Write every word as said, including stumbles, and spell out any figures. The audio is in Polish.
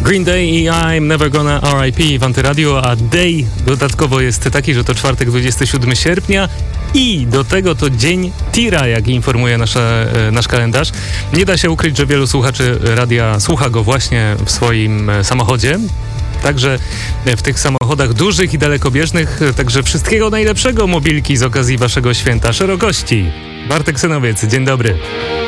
Green Day i I'm Never Gonna R I P w Antyradiu, a day dodatkowo jest taki, że to czwartek dwudziestego siódmego sierpnia i do tego to dzień tira, jak informuje nasze, nasz kalendarz. Nie da się ukryć, że wielu słuchaczy radia słucha go właśnie w swoim samochodzie. Także w tych samochodach dużych i dalekobieżnych, także wszystkiego najlepszego, mobilki, z okazji waszego święta szerokości. Bartek Synowiec, dzień dobry.